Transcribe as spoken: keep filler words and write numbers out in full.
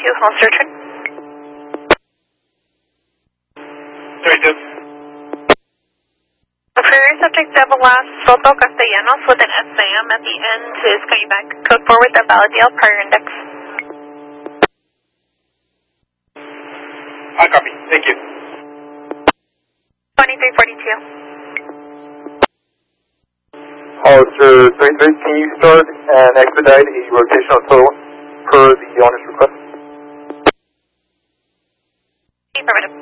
thirty-two, holster return. thirty-two. The Prairie subject Devilas Soto Castellanos with an S A M at the end is coming back. Code forward to Valadale, prior index. I copy. Thank you. twenty-three forty-two. Hollister thirty-three, can you start and expedite a rotational tow per the owner's request? Affirmative.